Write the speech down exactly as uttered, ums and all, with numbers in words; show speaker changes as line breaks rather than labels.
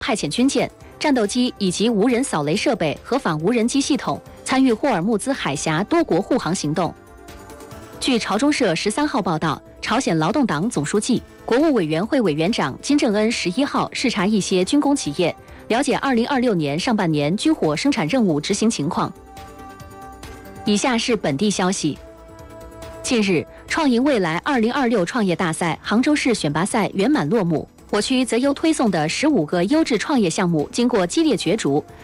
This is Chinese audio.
派遣军舰、战斗机以及无人扫雷设备和反无人机系统，参与霍尔木兹海峡多国护航行动。据朝中社十三号报道，朝鲜劳动党总书记、国务委员会委员长金正恩十一号视察一些军工企业，了解二零二六年上半年军火生产任务执行情况。以下是本地消息。近日，创赢未来二零二六创业大赛杭州市选拔赛圆满落幕，我区择优推送的十五个优质创业项目经过激烈角逐，